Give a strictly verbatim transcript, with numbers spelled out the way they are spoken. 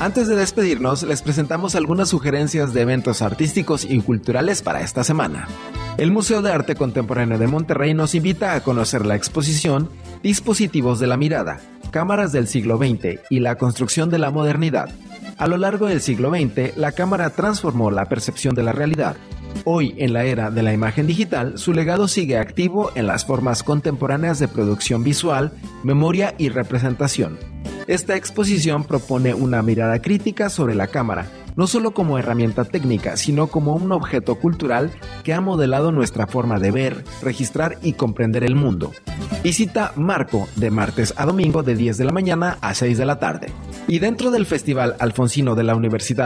Antes de despedirnos, les presentamos algunas sugerencias de eventos artísticos y culturales para esta semana. El Museo de Arte Contemporáneo de Monterrey nos invita a conocer la exposición Dispositivos de la Mirada, Cámaras del siglo veinte y la construcción de la modernidad. A lo largo del siglo veinte, la cámara transformó la percepción de la realidad. Hoy, en la era de la imagen digital, su legado sigue activo en las formas contemporáneas de producción visual, memoria y representación. Esta exposición propone una mirada crítica sobre la cámara, no solo como herramienta técnica, sino como un objeto cultural que ha modelado nuestra forma de ver, registrar y comprender el mundo. Visita Marco de martes a domingo de diez de la mañana a seis de la tarde. Y dentro del Festival Alfonsino de la Universidad